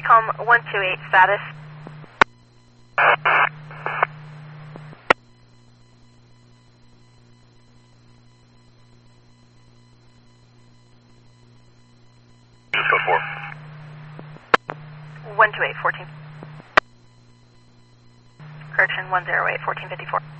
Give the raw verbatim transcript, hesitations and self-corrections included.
Take one two eight status. one two eight, fourteen. Correction, one zero eight, fourteen fifty-four.